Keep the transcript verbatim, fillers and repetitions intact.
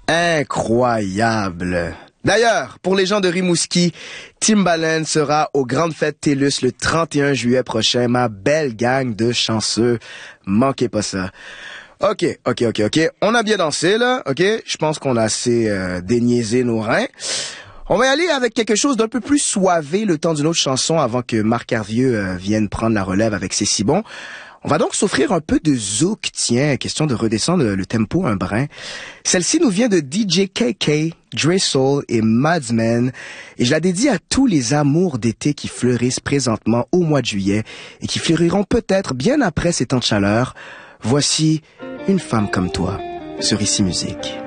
Incroyable. D'ailleurs, pour les gens de Rimouski, Timbaland sera aux Grandes Fêtes TELUS le trente et un juillet prochain. Ma belle gang de chanceux. Manquez pas ça. OK, OK, OK, OK. On a bien dansé, là. OK? Je pense qu'on a assez euh, déniaisé nos reins. On va y aller avec quelque chose d'un peu plus soivé le temps d'une autre chanson avant que Marc Hervieux euh, vienne prendre la relève avec C'est si bon. On va donc s'offrir un peu de zouk, tiens, question de redescendre le tempo un brin. Celle-ci nous vient de D J K K, Dre Soul et Madsman, et je la dédie à tous les amours d'été qui fleurissent présentement au mois de juillet et qui fleuriront peut-être bien après ces temps de chaleur. Voici Une femme comme toi sur Ici Musique.